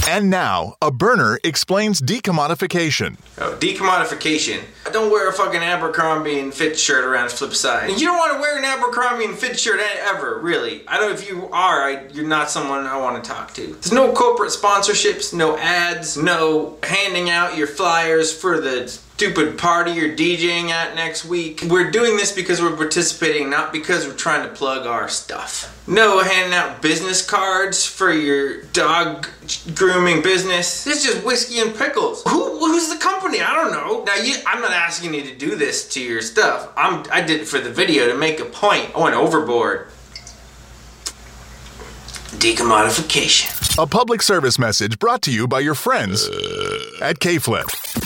And now, a burner explains decommodification. Oh, decommodification. Don't wear a fucking Abercrombie and Fitch shirt around the flip side. You don't want to wear an Abercrombie and Fitch shirt ever, really. I don't know if you are, you're not someone I want to talk to. There's no corporate sponsorships, no ads, no handing out your flyers for the stupid party you're DJing at next week. We're doing this because we're participating, not because we're trying to plug our stuff. No handing out business cards for your dog grooming business. It's just whiskey and pickles. Who's the company? I don't know. Now, I'm not asking you to do this to your stuff. I did it for the video to make a point. I went overboard. Decommodification. A public service message brought to you by your friends at K-Flip.